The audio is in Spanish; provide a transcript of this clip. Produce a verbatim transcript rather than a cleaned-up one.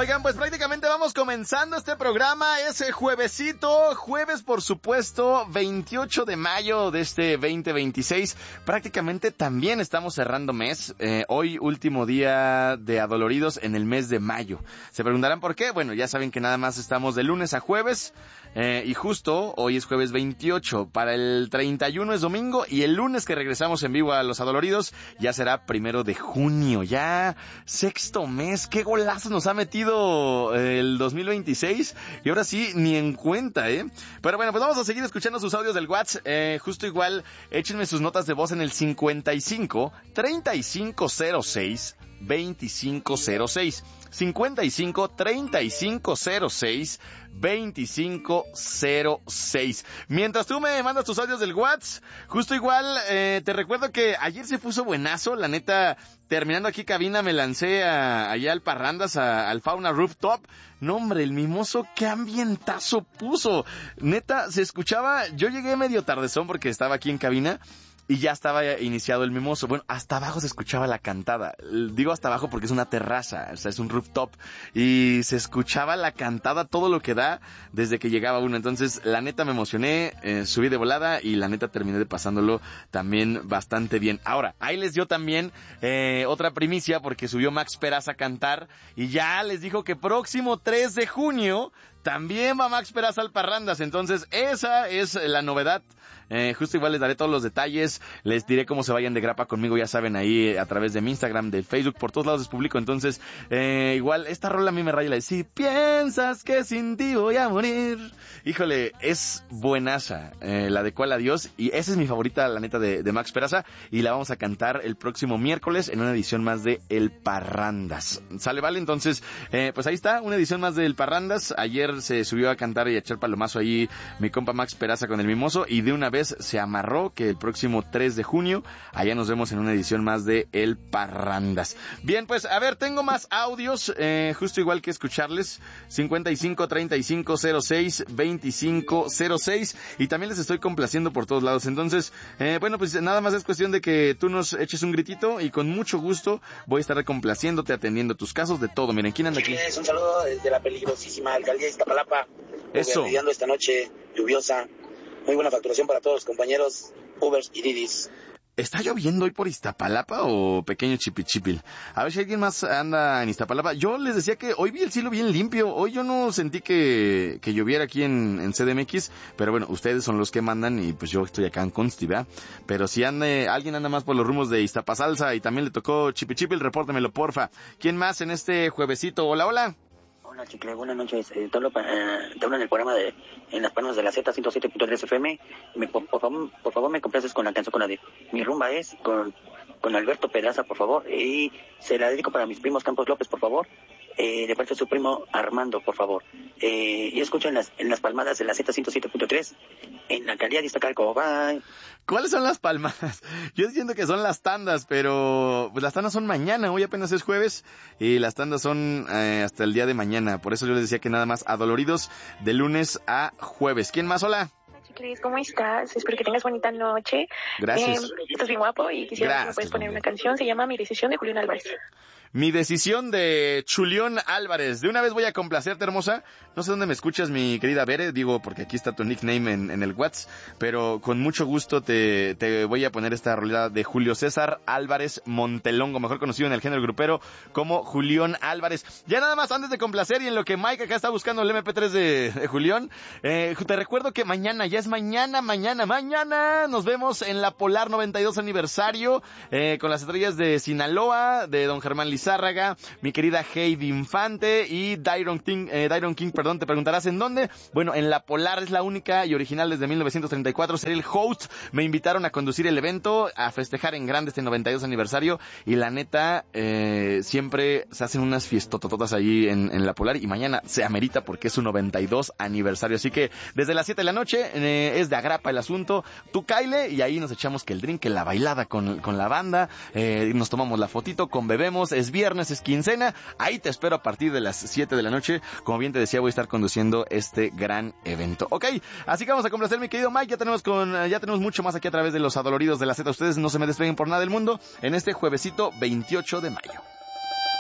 Oigan, pues prácticamente vamos comenzando este programa, ese juevesito, jueves por supuesto, veintiocho de mayo de este veinte veintiséis, prácticamente también estamos cerrando mes, eh, hoy último día de Adoloridos en el mes de mayo. Se preguntarán por qué, bueno, ya saben que nada más estamos de lunes a jueves, eh, y justo hoy es jueves veintiocho, para el treinta y uno es domingo, y el lunes que regresamos en vivo a los Adoloridos ya será primero de junio, ya sexto mes, qué golazo nos ha metido el dos mil veintiséis y ahora sí ni en cuenta, ¿eh? Pero bueno, pues vamos a seguir escuchando sus audios del WhatsApp, eh, justo igual, échenme sus notas de voz en el cincuenta y cinco, treinta y cinco cero seis, veinticinco cero seis, cincuenta y cinco, treinta y cinco cero seis, veinticinco cero seis. Mientras tú me mandas tus audios del WhatsApp, justo igual, eh, te recuerdo que ayer se puso buenazo, la neta, terminando aquí cabina me lancé a, allá al Parrandas, a, al Fauna Rooftop. No hombre, el mimoso, qué ambientazo puso. Neta, se escuchaba, yo llegué medio tardezón porque estaba aquí en cabina, y ya estaba iniciado el mimoso. Bueno, hasta abajo se escuchaba la cantada. Digo hasta abajo porque es una terraza, o sea, es un rooftop. Y se escuchaba la cantada, todo lo que da, desde que llegaba uno. Entonces, la neta me emocioné, eh, subí de volada y la neta terminé de pasándolo también bastante bien. Ahora, ahí les dio también eh, otra primicia porque subió Max Peraza a cantar y ya les dijo que próximo tres de junio también va Max Peraza al Parrandas. Entonces, esa es la novedad. Eh, justo igual les daré todos los detalles, les diré cómo se vayan de grapa conmigo, ya saben, ahí a través de mi Instagram, de Facebook, por todos lados es público. Entonces, eh, igual, esta rola a mí me raya la de si piensas que sin ti voy a morir. Híjole, es buenaza, eh, la de Cuál Adiós, y esa es mi favorita, la neta, de, de Max Peraza, y la vamos a cantar el próximo miércoles en una edición más de El Parrandas. ¿Sale, vale? Entonces, eh, pues ahí está, una edición más del Parrandas. Ayer se subió a cantar y a echar palomazo ahí mi compa Max Peraza con el mimoso, y de una vez se amarró que el próximo tres de junio allá nos vemos en una edición más de El Parrandas. Bien, pues a ver, tengo más audios, eh, justo igual que escucharles, cincuenta y cinco, treinta y cinco cero seis, veinticinco cero seis, y también les estoy complaciendo por todos lados. Entonces, eh, bueno, pues nada más es cuestión de que tú nos eches un gritito y con mucho gusto voy a estar complaciéndote, atendiendo tus casos, de todo. Miren, ¿quién anda aquí? Un saludo desde la peligrosísima alcaldía de Iztapalapa. Eso. Viviendo esta noche lluviosa. Muy buena facturación para todos los compañeros Ubers y Didis. ¿Está lloviendo hoy por Iztapalapa o pequeño chipichipil? A ver si alguien más anda en Iztapalapa. Yo les decía que hoy vi el cielo bien limpio. Hoy yo no sentí que, que lloviera aquí en, en C D M X. Pero bueno, ustedes son los que mandan y pues yo estoy acá en Consti, ¿verdad? Pero si ande, alguien anda más por los rumos de Iztapasalsa y también le tocó chipichipil, repórtemelo, porfa. ¿Quién más en este juevesito? Hola, hola. Hola, Chicle, buenas noches. Eh, te, hablo, eh, te hablo en el programa de En las Palmas de la Z ciento siete punto tres F M. Me, por, por, favor, por favor, me complaces con la canción, con la de Mi Rumba es, con, con Alberto Pedraza, por favor. Y se la dedico para mis primos Campos López, por favor. Eh, de parte de su primo Armando, por favor. Eh, y escucho en las, en las palmadas de la Z ciento siete punto tres en la alcaldía de Iztacalco. Bye. ¿Cuáles son las palmadas? Yo siento que son las tandas, pero pues las tandas son mañana, hoy apenas es jueves, y las tandas son eh, hasta el día de mañana. Por eso yo les decía que nada más adoloridos de lunes a jueves. ¿Quién más? Hola. Chiclis, ¿cómo estás? Espero que tengas bonita noche. Gracias. Eh, estás bien guapo y quisiera Gracias, que me puedes poner hombre. una canción. Se llama Mi Decisión de Julián Álvarez. Mi decisión de Chulión Álvarez. De una vez voy a complacerte, hermosa. No sé dónde me escuchas, mi querida Bere, digo porque aquí está tu nickname en, en el WhatsApp, pero con mucho gusto te, te voy a poner esta rolita de Julio César Álvarez Montelongo, mejor conocido en el género grupero como Julión Álvarez. Ya nada más antes de complacer y en lo que Mike acá está buscando el eme pe tres de, de Julión, eh, te recuerdo que mañana, ya es mañana, mañana, mañana, nos vemos en la Polar noventa y dos aniversario, eh, con las estrellas de Sinaloa, de Don Germán Lizárraga, mi querida Heidi Infante y Dairon King, eh, Dairon King, perdón, te preguntarás ¿en dónde? Bueno, en la Polar, es la única y original desde mil novecientos treinta y cuatro, seré el host, me invitaron a conducir el evento, a festejar en grande este noventa y dos aniversario, y la neta, eh, siempre se hacen unas fiestotototas ahí en, en la Polar, y mañana se amerita porque es su noventa y dos aniversario, así que desde las siete de la noche, eh, es de agrapa el asunto, tú caile, y ahí nos echamos que el drink, que la bailada con, con la banda, eh, nos tomamos la fotito, conbebemos, es viernes, es quincena, ahí te espero a partir de las siete de la noche, como bien te decía, voy a estar conduciendo este gran evento. Ok, así que vamos a complacer, mi querido Mike, ya tenemos con, ya tenemos mucho más aquí a través de los adoloridos de la Z, ustedes no se me despeguen por nada del mundo, en este juevesito veintiocho de mayo.